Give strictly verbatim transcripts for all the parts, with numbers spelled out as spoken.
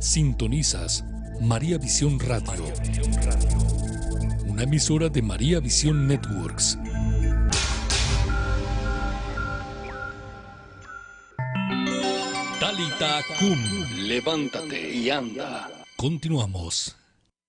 Sintonizas María Visión Radio, una emisora de María Visión Networks. Talita Kum, levántate y anda. Continuamos.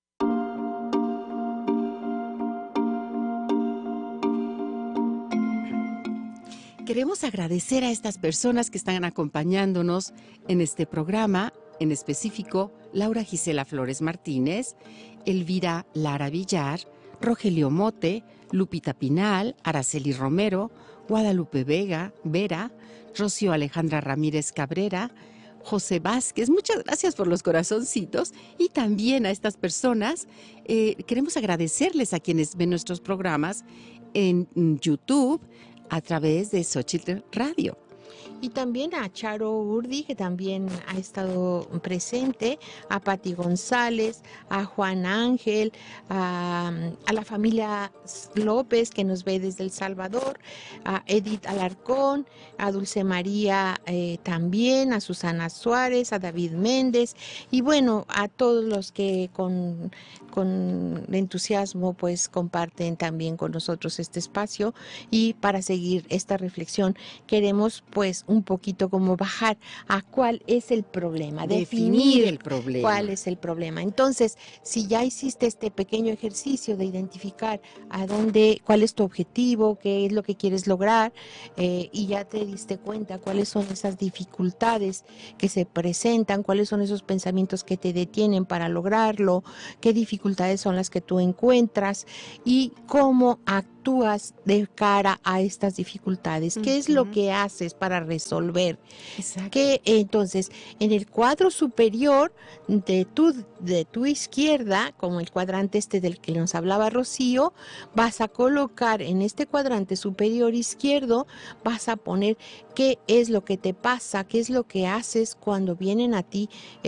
Queremos agradecer a estas personas que están acompañándonos en este programa, en específico Laura Gisela Flores Martínez, Elvira Lara Villar, Rogelio Mote, Lupita Pinal, Araceli Romero, Guadalupe Vega, Vera, Rocío Alejandra Ramírez Cabrera, José Vázquez. Muchas gracias por los corazoncitos, y también a estas personas eh, queremos agradecerles a quienes ven nuestros programas en YouTube a través de Xochitl Radio. Y también a Charo Urdi, que también ha estado presente, a Pati González, a Juan Ángel, a, a la familia López, que nos ve desde El Salvador, a Edith Alarcón, a Dulce María eh, también, a Susana Suárez, a David Méndez, y bueno, a todos los que con, con entusiasmo pues comparten también con nosotros este espacio. Y para seguir esta reflexión queremos pues un poquito como bajar a cuál es el problema, definir, definir el problema. cuál es el problema. Entonces, si ya hiciste este pequeño ejercicio de identificar a dónde, cuál es tu objetivo, qué es lo que quieres lograr, eh, y ya te diste cuenta cuáles son esas dificultades que se presentan, cuáles son esos pensamientos que te detienen para lograrlo, qué dificultades son las que tú encuentras y cómo actúas de cara a estas dificultades, qué uh-huh. es lo que haces para resolver. Exacto. Que entonces en el cuadro superior de tu, de tu izquierda, como el cuadrante este del que nos hablaba Rocío, vas a colocar en este cuadrante superior izquierdo, vas a poner qué es lo que te pasa, qué es lo que haces cuando vienen a ti